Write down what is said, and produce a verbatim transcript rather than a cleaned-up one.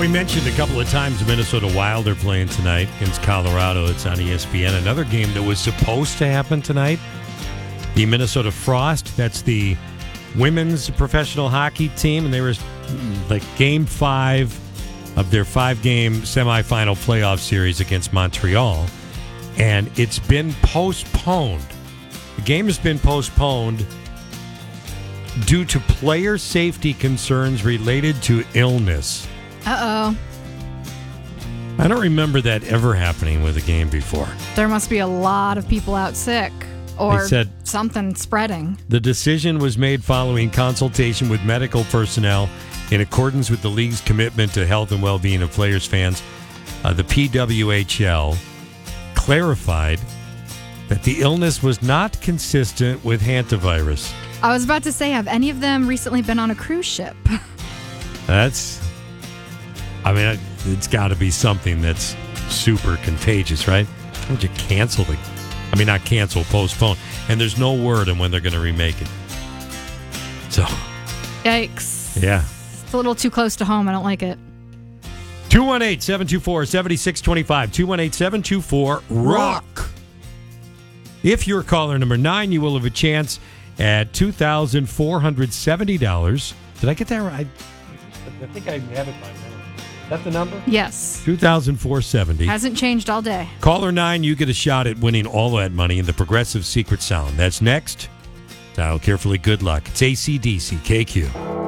we mentioned a couple of times the Minnesota Wild are playing tonight against Colorado. It's on E S P N. Another game that was supposed to happen tonight, the Minnesota Frost. That's the women's professional hockey team, and they were like game five of their five-game semifinal playoff series against Montreal, and it's been postponed. The game has been postponed due to player safety concerns related to illness. Uh-oh. I don't remember that ever happening with a game before. There must be a lot of people out sick or They said something spreading. the decision was made following consultation with medical personnel in accordance with the league's commitment to health and well-being of players' fans. Uh, the P W H L clarified that the illness was not consistent with hantavirus. I was about to say, have any of them recently been on a cruise ship? That's, I mean, it's got to be something that's super contagious, right? Why would you cancel the, I mean, not cancel, postpone. And there's no word on when they're going to remake it. So. Yikes. Yeah. It's a little too close to home. I don't like it. two one eight, seven two four, seven six two five. two one eight, seven two four, ROCK. If you're caller number nine, you will have a chance at two thousand four hundred seventy dollars. Did I get that right? I think I have it by now. Is that the number? Yes. two thousand four hundred seventy dollars. Hasn't changed all day. Caller nine, you get a shot at winning all that money in the Progressive Secret Sound. That's next. Dial carefully. Good luck. It's A C D C K Q.